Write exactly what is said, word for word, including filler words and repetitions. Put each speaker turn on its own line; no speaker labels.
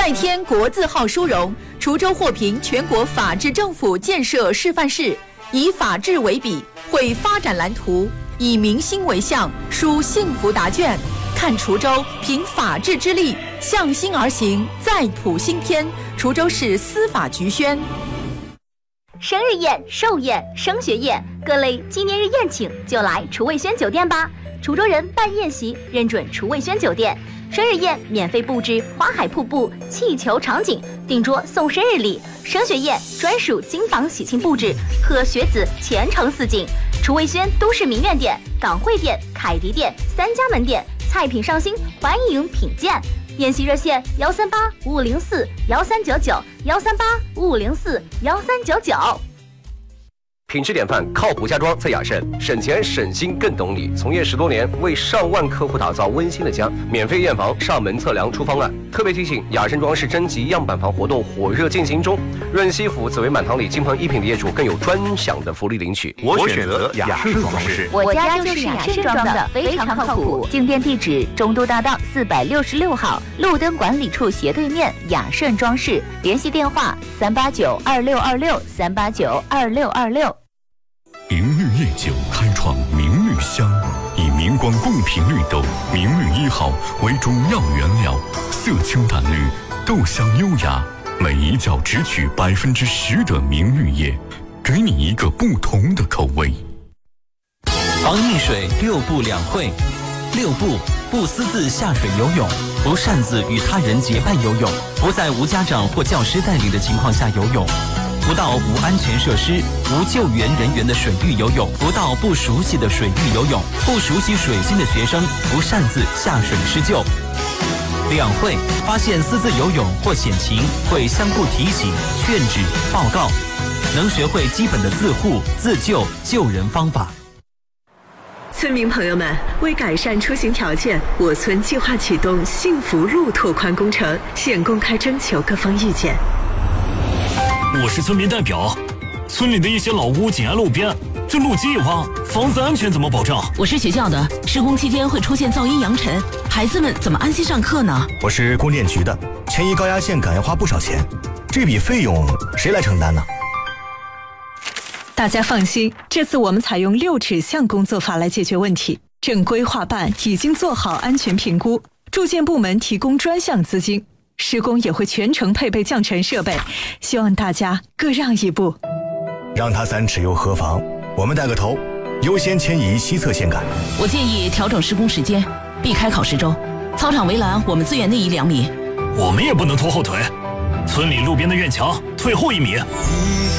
再添国字号殊荣，滁州获评全国法治政府建设示范市，以法治为笔，绘发展蓝图，以民心为向，书幸福答卷。看滁州凭法治之力向心而行，再谱新篇。滁州市司法局宣。
生日宴、寿宴、升学宴，各类纪念日宴请就来楚味轩酒店吧。滁州人办宴席认准楚味轩酒店，生日宴免费布置花海瀑布、气球场景，订桌送生日礼；升学宴专属金榜喜庆布置，贺学子前程似锦。楚味轩都市名苑店、港汇店、凯迪店三家门店，菜品上新，欢迎品鉴。宴席热线：幺三八五五零四幺三九九，幺三八五五零四幺三九九。
品质典范，靠谱家装在雅盛，省钱省心更懂你。从业十多年，为上万客户打造温馨的家。免费验房、上门测量、出方案。特别提醒：雅盛装饰征集样板房活动火热进行中，润西府、紫薇满堂里金鹏一品的业主更有专享的福利领取。
我选择雅盛装饰，
我家就是雅盛装的，非常靠谱。
进店地址：中都大道四百六十六号，路灯管理处斜对面，雅盛装饰。联系电话：三八九二六二六三八九二六二六。
明绿夜酒开创明绿香，以明光贡品绿豆明绿一号为主要原料，色清淡绿，豆香优雅，每一角只取百分之十的明绿叶，给你一个不同的口味。
防溺水六不两会：六不：不私自下水游泳，不擅自与他人结伴游泳，不在无家长或教师带领的情况下游泳，不到无安全设施、无救援人员的水域游泳，不到不熟悉的水域游泳，不熟悉水性的学生不擅自下水施救。两会：发现私自游泳或险情，会相互提醒、劝止、报告，能学会基本的自护、自救、救人方法。
村民朋友们，为改善出行条件，我村计划启动幸福路拓宽工程，现公开征求各方意见。
我是村民代表，村里的一些老屋紧挨路边，这路基一挖，房子安全怎么保障？
我是学校的，施工期间会出现噪音扬尘，孩子们怎么安心上课呢？
我是供电局的，迁移高压线杆要花不少钱，这笔费用谁来承担呢？
大家放心，这次我们采用六指向工作法来解决问题。正规划办已经做好安全评估，住建部门提供专项资金，施工也会全程配备降尘设备，希望大家各让一步。
让他三尺又何妨？我们带个头，优先迁移西侧线杆。
我建议调整施工时间，避开考试周。操场围栏我们自愿内移两米。
我们也不能拖后腿，村里路边的院墙退后一米。